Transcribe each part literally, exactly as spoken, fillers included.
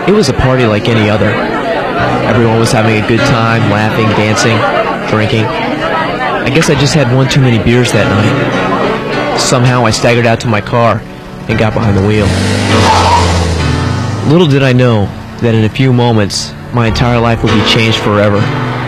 It was a party like any other. Everyone was having a good time, laughing, dancing, drinking. I guess I just had one too many beers that night. Somehow I staggered out to my car and got behind the wheel. Little did I know that in a few moments, my entire life would be changed forever.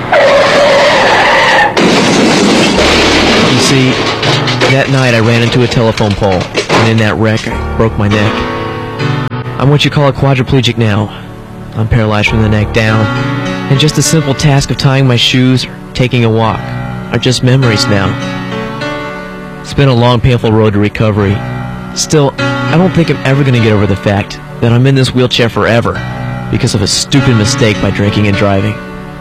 You see, that night I ran into a telephone pole, and in that wreck I broke my neck. I'm what you call a quadriplegic now. I'm paralyzed from the neck down, and just the simple task of tying my shoes or taking a walk are just memories now. It's been a long, painful road to recovery. Still, I don't think I'm ever going to get over the fact that I'm in this wheelchair forever because of a stupid mistake by drinking and driving.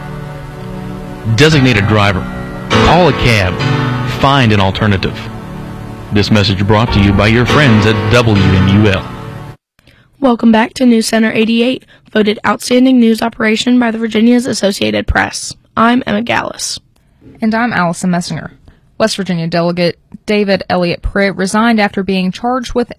Designate a driver. Call a cab. Find an alternative. This message brought to you by your friends at W M U L. Welcome back to News Center eighty-eight, voted Outstanding News Operation by the Virginia's Associated Press. I'm Emma Gallus. And I'm Allison Messinger. West Virginia Delegate David Elliott Pritt resigned after being charged with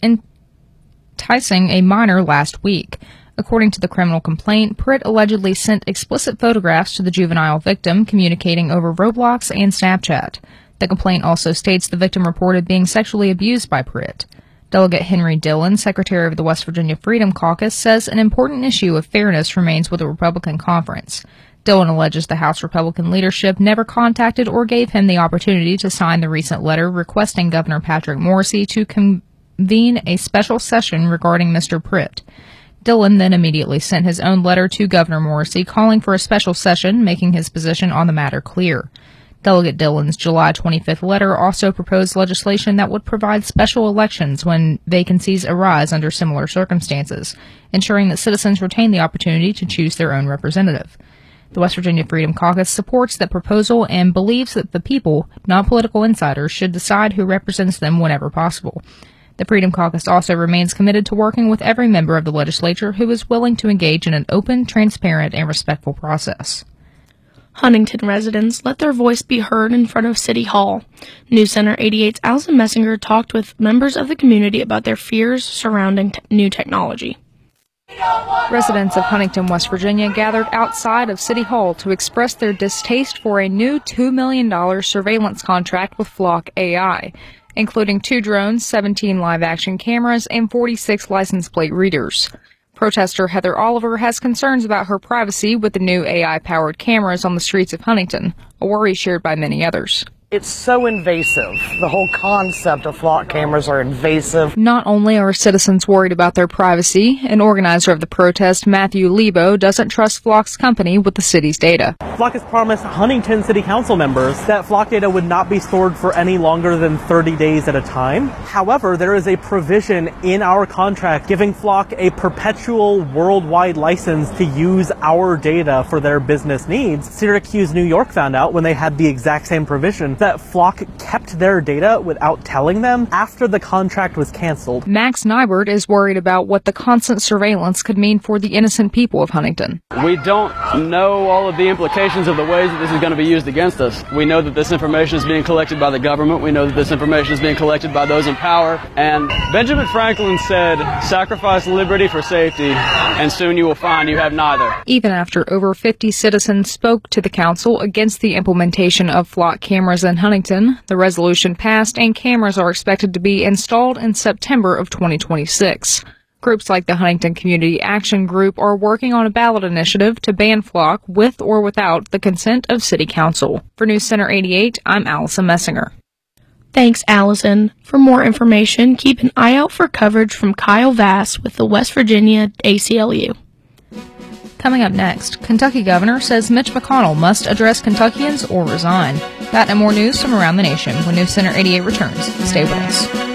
enticing a minor last week. According to the criminal complaint, Pritt allegedly sent explicit photographs to the juvenile victim, communicating over Roblox and Snapchat. The complaint also states the victim reported being sexually abused by Pritt. Delegate Henry Dillon, secretary of the West Virginia Freedom Caucus, says an important issue of fairness remains with the Republican conference. Dillon alleges the House Republican leadership never contacted or gave him the opportunity to sign the recent letter requesting Governor Patrick Morrisey to convene a special session regarding Mister Pritt. Dillon then immediately sent his own letter to Governor Morrisey calling for a special session, making his position on the matter clear. Delegate Dillon's July twenty-fifth letter also proposed legislation that would provide special elections when vacancies arise under similar circumstances, ensuring that citizens retain the opportunity to choose their own representative. The West Virginia Freedom Caucus supports that proposal and believes that the people, not political insiders, should decide who represents them whenever possible. The Freedom Caucus also remains committed to working with every member of the legislature who is willing to engage in an open, transparent, and respectful process. Huntington residents let their voice be heard in front of City Hall. News Center eighty-eight's Allison Messinger talked with members of the community about their fears surrounding t- new technology. Residents of Huntington, West Virginia gathered outside of City Hall to express their distaste for a new two million dollars surveillance contract with Flock A I, including two drones, seventeen live-action cameras, and forty-six license plate readers. Protester Heather Oliver has concerns about her privacy with the new A I-powered cameras on the streets of Huntington, a worry shared by many others. It's so invasive. The whole concept of Flock cameras are invasive. Not only are citizens worried about their privacy, an organizer of the protest, Matthew Lebo, doesn't trust Flock's company with the city's data. Flock has promised Huntington City Council members that Flock data would not be stored for any longer than thirty days at a time. However, there is a provision in our contract giving Flock a perpetual worldwide license to use our data for their business needs. Syracuse, New York found out when they had the exact same provision that Flock kept their data without telling them after the contract was canceled. Max Nybert is worried about what the constant surveillance could mean for the innocent people of Huntington. We don't know all of the implications of the ways that this is going to be used against us. We know that this information is being collected by the government. We know that this information is being collected by those in power. And Benjamin Franklin said, sacrifice liberty for safety, and soon you will find you have neither. Even after over fifty citizens spoke to the council against the implementation of Flock cameras in Huntington, the resolution passed and cameras are expected to be installed in September of twenty twenty-six. Groups like the Huntington Community Action Group are working on a ballot initiative to ban Flock with or without the consent of City Council. For News Center eighty-eight, I'm Allison Messinger. Thanks, Allison. For more information, keep an eye out for coverage from Kyle Vass with the West Virginia A C L U. Coming up next, Kentucky Governor says Mitch McConnell must address Kentuckians or resign. That and more news from around the nation when News Center eighty-eight returns. Stay with us.